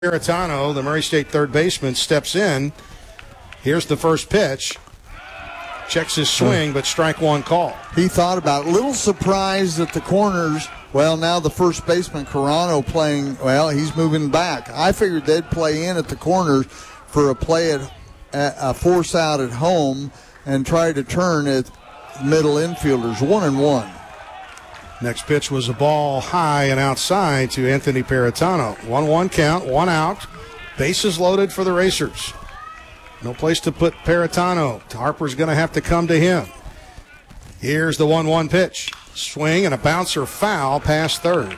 Peritano, the Murray State third baseman, steps in. Here's the first pitch. Checks his swing, but strike one call. He thought about it. A little surprised at the corners. Well, now the first baseman, Carano, playing, well, he's moving back. I figured they'd play in at the corners for a play at a force out at home and try to turn at middle infielders. 1-1. Next pitch was a ball high and outside to Anthony Peritano. 1-1 count, one out. Bases loaded for the Racers. No place to put Peritano. Harper's going to have to come to him. Here's the 1-1 pitch. Swing and a bouncer foul past third.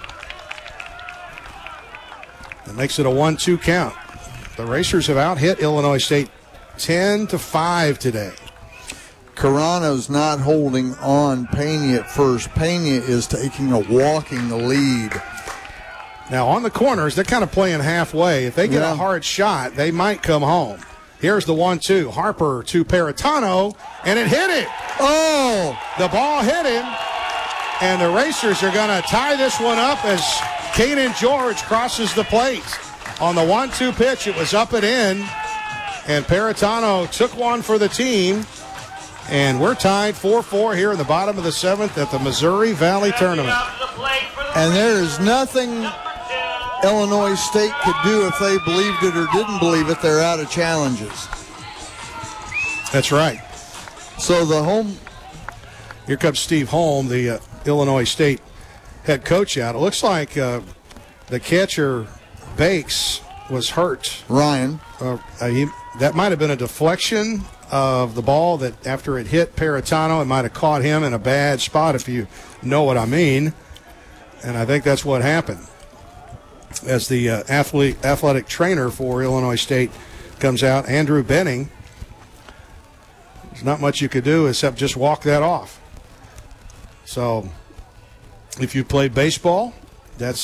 That makes it a 1-2 count. The Racers have out-hit Illinois State 10-5 today. Carano's not holding on Pena at first. Pena is taking a walking lead. Now on the corners, they're kind of playing halfway. If they get a hard shot, they might come home. Here's the 1-2. Harper to Peritano, and it hit him. Oh! The ball hit him, and the Racers are going to tie this one up as Kanan George crosses the plate. On the 1-2 pitch, it was up and in, and Peritano took one for the team, and we're tied 4-4 here in the bottom of the seventh at the Missouri Valley Tournament. And there is nothing Illinois State could do if they believed it or didn't believe it. They're out of challenges. That's right. So the home. Here comes Steve Holm, the Illinois State head coach out. It looks like the catcher, Bakes, was hurt. Ryan. That might have been a deflection of the ball that after it hit Peritano, it might have caught him in a bad spot, if you know what I mean. And I think that's what happened. As the athletic trainer for Illinois State comes out, Andrew Benning, there's not much you could do except just walk that off. So if you played baseball, that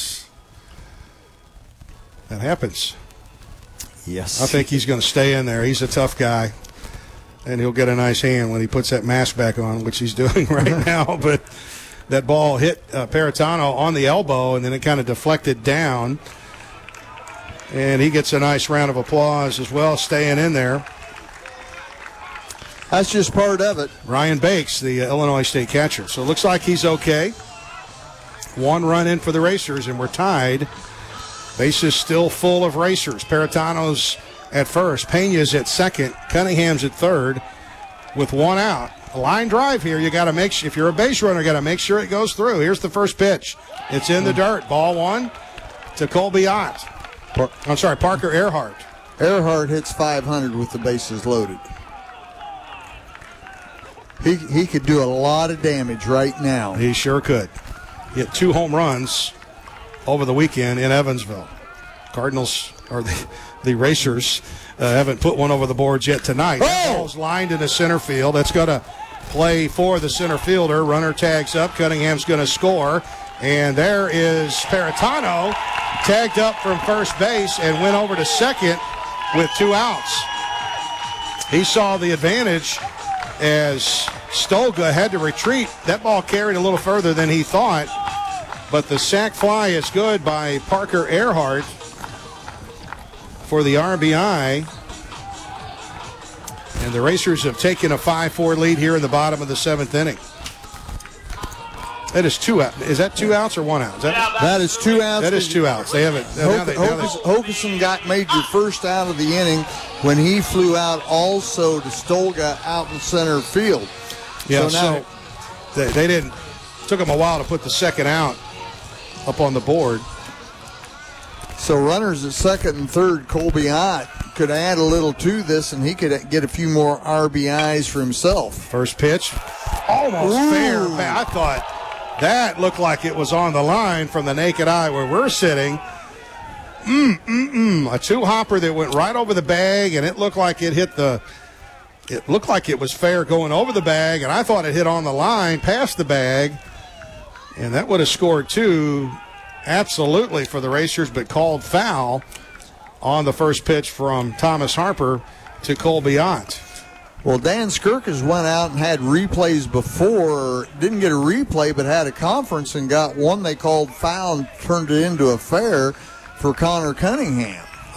happens. Yes. I think he's going to stay in there. He's a tough guy, and he'll get a nice hand when he puts that mask back on, which he's doing right now. But that ball hit Peritano on the elbow, and then it kind of deflected down. And he gets a nice round of applause as well, staying in there. That's just part of it. Ryan Bakes, the Illinois State catcher. So it looks like he's okay. One run in for the Racers, and we're tied. Bases still full of Racers. Peritano's at first. Pena's at second. Cunningham's at third with one out. A line drive here. You got to make sure, if you're a base runner, you got to make sure it goes through. Here's the first pitch. It's in the dirt. Ball one to Colby Ott. Parker Earhart. Earhart hits 500 with the bases loaded. He could do a lot of damage right now. He sure could. He hit 2 home runs over the weekend in Evansville. Cardinals, or the Racers, haven't put one over the boards yet tonight. That ball's lined into center field. That's going to play for the center fielder. Runner tags up. Cunningham's going to score. And there is Peritano tagged up from first base and went over to second with 2 outs. He saw the advantage as Stolga had to retreat. That ball carried a little further than he thought. But the sac fly is good by Parker Earhart for the RBI. And the Racers have taken a 5-4 lead here in the bottom of the 7th inning. That is 2 outs. Is that 2 outs or 1 out? That is 2 outs. That is 2 outs. They haven't. Hokusson got major first out of the inning when he flew out also to Stolga out in center field. Yeah, so now they didn't. Took them a while to put the second out up on the board. So runners at second and third, Colby Ott could add a little to this, and he could get a few more RBIs for himself. First pitch, almost fair. I thought that looked like it was on the line from the naked eye where we're sitting. A 2-hopper that went right over the bag, and it looked like it hit the. It looked like it was fair going over the bag, and I thought it hit on the line past the bag, and that would have scored 2. Absolutely for the Racers, but called foul on the first pitch from Thomas Harper to Colby Ott. Well, Dan Skirkes went out and had replays before. Didn't get a replay, but had a conference and got one they called foul and turned it into a fair for Connor Cunningham.